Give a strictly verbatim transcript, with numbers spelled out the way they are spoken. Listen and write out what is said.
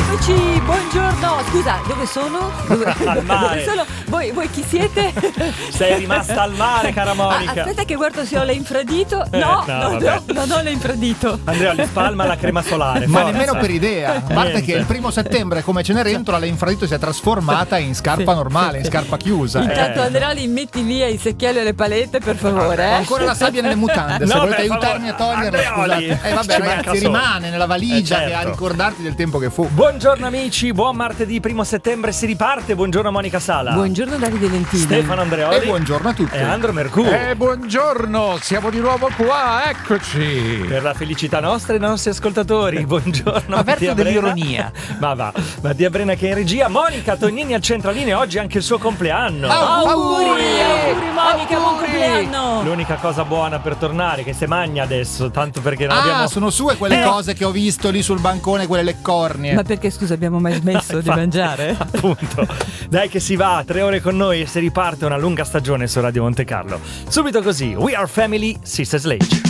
Eccoci, buongiorno. Scusa, dove sono? Dove, Al mare. dove sono? Voi, voi chi siete? Sei rimasta al mare, cara Monica. Ah, aspetta che guardo se ho l'infradito. No, Eh, no, no, vabbè. no, non ho l'infradito. Andrea gli spalma la crema solare. Ma forza. nemmeno per idea. A parte Niente. che il primo settembre, come Cenerentola, l'infradito si è trasformata in scarpa Sì, normale, sì, in scarpa chiusa. Intanto Eh. Andreoli, metti via i secchielli e le palette, per favore. Ho Eh? ancora la sabbia nelle mutande, se No, volete beh, aiutarmi a favore, toglierla, Andreoli. scusate. Eh vabbè Ci manca ragazzi, solo. rimane nella valigia Eh, che a certo. ricordarti del tempo che fu. Buongiorno amici, buon martedì primo settembre, si riparte. Buongiorno Monica Sala. Buongiorno Davide Lentini. Stefano Andreoli. E buongiorno a tutti. E Andro Mercù. Eh, buongiorno, siamo di nuovo qua, eccoci. Per la felicità nostra e dei nostri ascoltatori. Buongiorno. Ma verso Mattia Brena. dell'ironia. Ma va, Mattia Brena che è in regia. Monica Tognini al centralinea, oggi è anche il suo compleanno. Auguri, auguri Monica, buon Auguri. compleanno. L'unica cosa buona per tornare, che se magna adesso, tanto perché non Ah, abbiamo... sono sue quelle Eh. cose che ho visto lì sul bancone, quelle le cornie. Ma perché scusa, abbiamo mai smesso di Infatti, mangiare? Appunto. Dai che si va, tre ore con noi e si riparte una lunga stagione su Radio Monte Carlo. Subito così, We Are Family, Sister Sledge.